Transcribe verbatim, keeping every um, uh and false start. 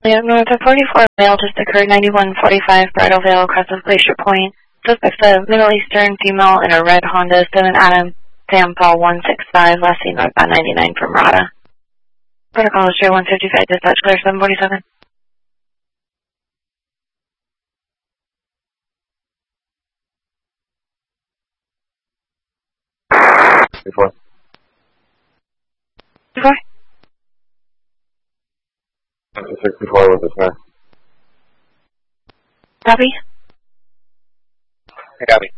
Yeah, north of forty-four male just occurred, ninety-one forty-five Bridal Veil, across of Glacier Point. Suspect's a Middle Eastern female in a red Honda, seven Adam, Sam Paul one six five, last seen northbound ninety-nine from Rada. Protocol is one fifty-five, dispatch clear seven forty-seven. Before. Before? sixty-four with the car. Copy? I got me.